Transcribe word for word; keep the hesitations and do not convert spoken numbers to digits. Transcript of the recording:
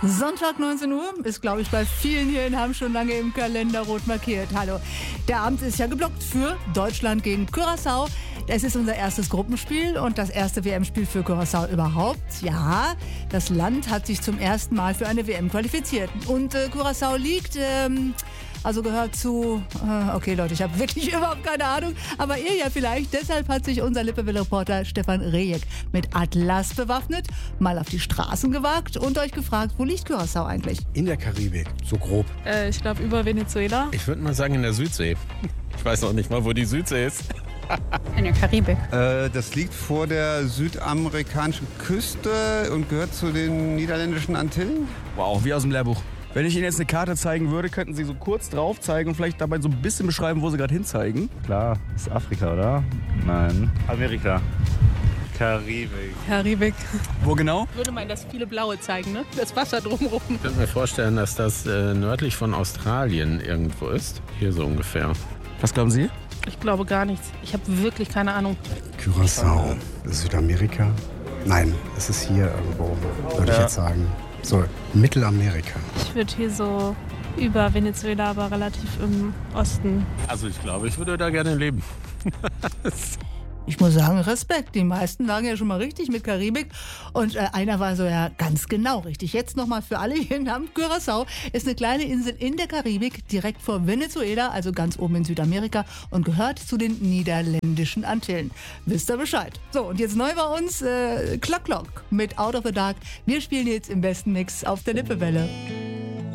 Sonntag neunzehn Uhr ist, glaube ich, bei vielen hier in Hamm schon lange im Kalender rot markiert. Hallo, der Abend ist ja geblockt für Deutschland gegen Curaçao. Es ist unser erstes Gruppenspiel und das erste W M-Spiel für Curaçao überhaupt. Ja, das Land hat sich zum ersten Mal für eine W M qualifiziert. Und äh, Curaçao liegt... Ähm, Also gehört zu, äh, okay Leute, ich habe wirklich überhaupt keine Ahnung, aber ihr ja vielleicht. Deshalb hat sich unser Lippewelle-Reporter Stefan Rejek mit Atlas bewaffnet, mal auf die Straßen gewagt und euch gefragt, wo liegt Curaçao eigentlich? In der Karibik, so grob. Äh, ich glaube über Venezuela. Ich würde mal sagen in der Südsee. Ich weiß noch nicht mal, wo die Südsee ist. In der Karibik. Äh, das liegt vor der südamerikanischen Küste und gehört zu den niederländischen Antillen. Wow, wie aus dem Lehrbuch. Wenn ich Ihnen jetzt eine Karte zeigen würde, könnten Sie so kurz drauf zeigen und vielleicht dabei so ein bisschen beschreiben, wo Sie gerade hinzeigen. Klar, ist Afrika, oder? Nein. Amerika. Karibik. Karibik. Wo genau? Würde man das viele blaue zeigen, ne? Das Wasser drumherum. Ich könnte mir vorstellen, dass das äh, nördlich von Australien irgendwo ist. Hier so ungefähr. Was glauben Sie? Ich glaube gar nichts. Ich habe wirklich keine Ahnung. Curaçao, Südamerika? Nein, es ist hier irgendwo, würde ich jetzt sagen. So, Mittelamerika. Ich würde hier so über Venezuela, aber relativ im Osten. Also ich glaube, ich würde da gerne leben. Ich muss sagen, Respekt. Die meisten lagen ja schon mal richtig mit Karibik. Und äh, einer war so ja ganz genau richtig. Jetzt nochmal für alle hier in Hamm. Curaçao ist eine kleine Insel in der Karibik, direkt vor Venezuela, also ganz oben in Südamerika und gehört zu den niederländischen Antillen. Wisst ihr Bescheid? So, und jetzt neu bei uns äh, Clock Clock mit Out of the Dark. Wir spielen jetzt im besten Mix auf der Lippewelle.